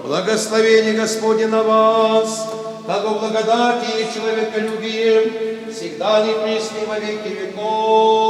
Благословение Господне на вас, как в благодати и человеколюбии, всегда не пресни во веки веков.